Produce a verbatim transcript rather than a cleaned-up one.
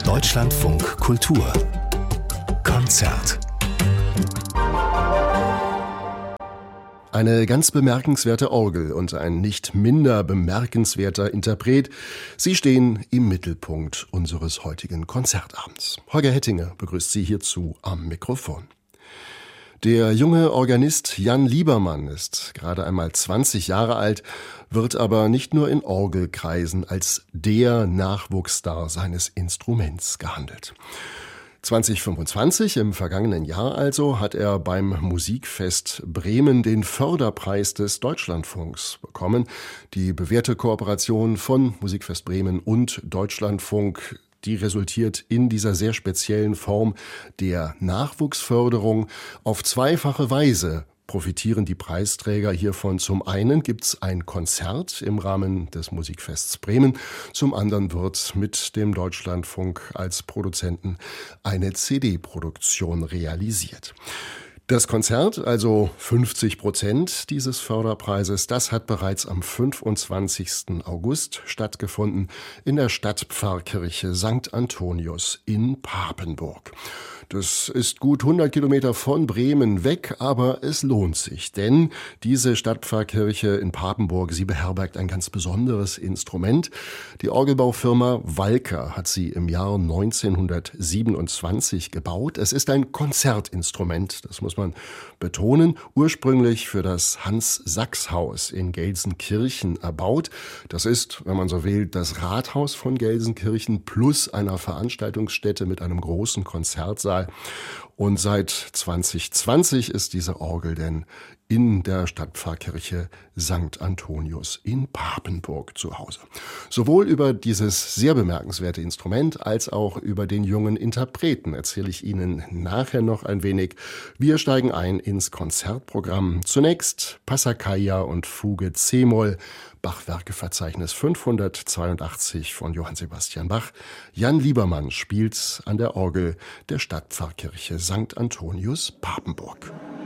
Deutschlandfunk Kultur Konzert. Eine ganz bemerkenswerte Orgel und ein nicht minder bemerkenswerter Interpret, sie stehen im Mittelpunkt unseres heutigen Konzertabends. Holger Hettinger begrüßt Sie hierzu am Mikrofon. Der junge Organist Jan Liebermann ist gerade einmal zwanzig Jahre alt, wird aber nicht nur in Orgelkreisen als der Nachwuchsstar seines Instruments gehandelt. zwanzig fünfundzwanzig, im vergangenen Jahr also, hat er beim Musikfest Bremen den Förderpreis des Deutschlandfunks bekommen. Die bewährte Kooperation von Musikfest Bremen und Deutschlandfunk, die resultiert in dieser sehr speziellen Form der Nachwuchsförderung. Auf zweifache Weise profitieren die Preisträger hiervon. Zum einen gibt's ein Konzert im Rahmen des Musikfests Bremen. Zum anderen wird mit dem Deutschlandfunk als Produzenten eine C D-Produktion realisiert. Das Konzert, also fünfzig Prozent dieses Förderpreises, das hat bereits am fünfundzwanzigsten August stattgefunden in der Stadtpfarrkirche Sankt Antonius in Papenburg. Das ist gut hundert Kilometer von Bremen weg, aber es lohnt sich, denn diese Stadtpfarrkirche in Papenburg, sie beherbergt ein ganz besonderes Instrument. Die Orgelbaufirma Walker hat sie im Jahr neunzehnhundertsiebenundzwanzig gebaut. Es ist ein Konzertinstrument, das muss man betonen, ursprünglich für das Hans-Sachs-Haus in Gelsenkirchen erbaut. Das ist, wenn man so will, das Rathaus von Gelsenkirchen plus einer Veranstaltungsstätte mit einem großen Konzertsaal. Und seit zwanzig zwanzig ist diese Orgel denn in der Stadtpfarrkirche Sankt Antonius in Papenburg zu Hause. Sowohl über dieses sehr bemerkenswerte Instrument als auch über den jungen Interpreten erzähle ich Ihnen nachher noch ein wenig. Wir steigen ein ins Konzertprogramm. Zunächst Passacaglia und Fuge C-Moll, Bach-Werkeverzeichnis fünfhundertzweiundachtzig von Johann Sebastian Bach. Jan Liebermann spielt an der Orgel der Stadtpfarrkirche Sankt Antonius Papenburg.